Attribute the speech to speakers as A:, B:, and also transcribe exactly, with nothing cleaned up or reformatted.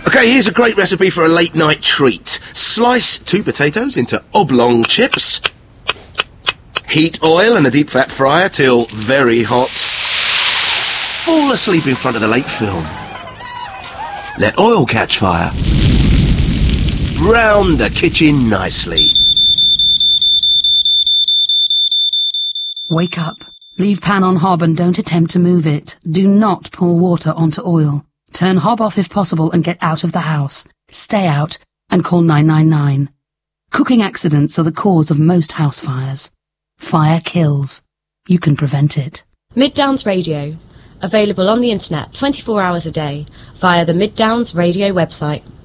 A: Okay, here's a great recipe for a late night treat. Slice two potatoes into oblong chips. Heat oil in a deep fat fryer till very hot. Fall asleep in front of the late film. Let oil catch fire. Brown the kitchen nicely.
B: Wake up. Leave pan on hob and don't attempt to move it. Do not pour water onto oil. Turn hob off if possible and get out of the house. Stay out and call nine nine nine. Cooking accidents are the cause of most house fires. Fire kills. You can prevent it.
C: Mid Downs Radio. Available on the internet twenty-four hours a day via the Mid Downs Radio website.